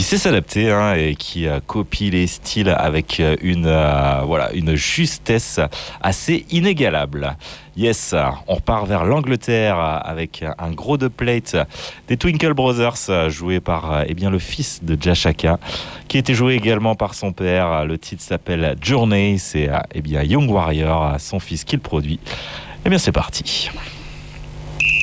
sait s'adapter et qui copie les styles avec une justesse assez inégalable. Yes, on repart vers l'Angleterre avec un gros dubplate des Twinkle Brothers joué par le fils de Jashaka, qui était joué également par son père. Le titre s'appelle Journey, c'est Young Warrior, son fils qui le produit. Eh bien c'est parti.